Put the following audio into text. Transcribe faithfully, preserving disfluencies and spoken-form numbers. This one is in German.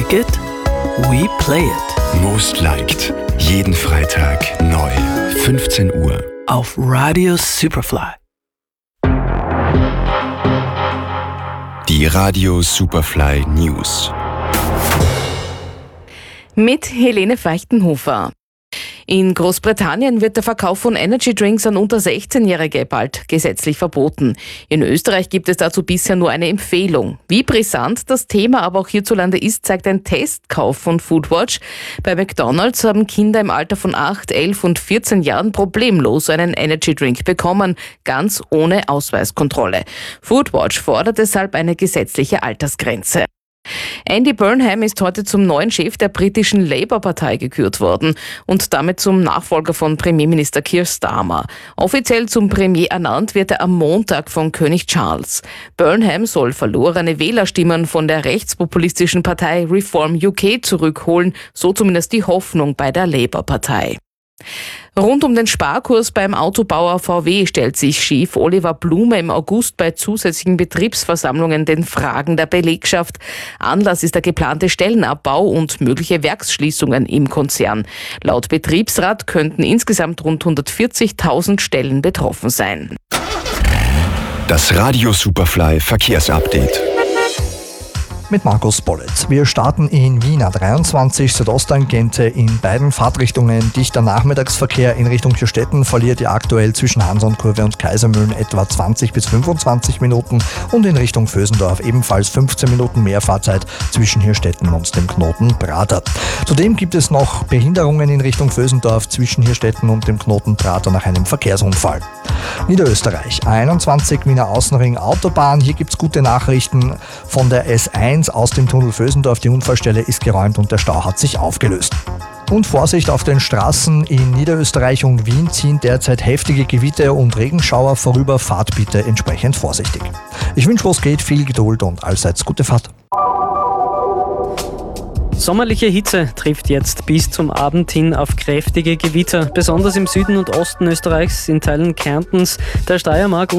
like it? We play it. Most Liked. Jeden Freitag neu. fünfzehn Uhr. Auf Radio Superfly. Die Radio Superfly News. Mit Helene Feichtenhofer. In Großbritannien wird der Verkauf von Energy Drinks an unter sechzehnjährige bald gesetzlich verboten. In Österreich gibt es dazu bisher nur eine Empfehlung. Wie brisant das Thema aber auch hierzulande ist, zeigt ein Testkauf von Foodwatch. Bei McDonald's haben Kinder im Alter von acht, elf und vierzehn Jahren problemlos einen Energy Drink bekommen, ganz ohne Ausweiskontrolle. Foodwatch fordert deshalb eine gesetzliche Altersgrenze. Andy Burnham ist heute zum neuen Chef der britischen Labour-Partei gekürt worden und damit zum Nachfolger von Premierminister Keir Starmer. Offiziell zum Premier ernannt wird er am Montag von König Charles. Burnham soll verlorene Wählerstimmen von der rechtspopulistischen Partei Reform U K zurückholen, so zumindest die Hoffnung bei der Labour-Partei. Rund um den Sparkurs beim Autobauer V W stellt sich Chef Oliver Blume im August bei zusätzlichen Betriebsversammlungen den Fragen der Belegschaft. Anlass ist der geplante Stellenabbau und mögliche Werksschließungen im Konzern. Laut Betriebsrat könnten insgesamt rund hundertvierzigtausend Stellen betroffen sein. Das Radio Superfly Verkehrsupdate. Mit Markus Bollitz. Wir starten in Wien A dreiundzwanzig Südosttangente in beiden Fahrtrichtungen. Dichter Nachmittagsverkehr in Richtung Hirstetten verliert ihr aktuell zwischen Hansonkurve und Kaisermühlen etwa zwanzig bis fünfundzwanzig Minuten und in Richtung Vösendorf ebenfalls fünfzehn Minuten mehr Fahrzeit zwischen Hirstetten und dem Knoten Prater. Zudem gibt es noch Behinderungen in Richtung Vösendorf zwischen Hirstetten und dem Knoten Prater nach einem Verkehrsunfall. Niederösterreich A einundzwanzig Wiener Außenring Autobahn. Hier gibt es gute Nachrichten von der S eins aus dem Tunnel Vösendorf. Die Unfallstelle ist geräumt und der Stau hat sich aufgelöst. Und Vorsicht auf den Straßen in Niederösterreich und Wien ziehen derzeit heftige Gewitter und Regenschauer vorüber. Fahrt bitte entsprechend vorsichtig. Ich wünsche, wo es geht, viel Geduld und allseits gute Fahrt. Sommerliche Hitze trifft jetzt bis zum Abend hin auf kräftige Gewitter, besonders im Süden und Osten Österreichs, in Teilen Kärntens, der Steiermark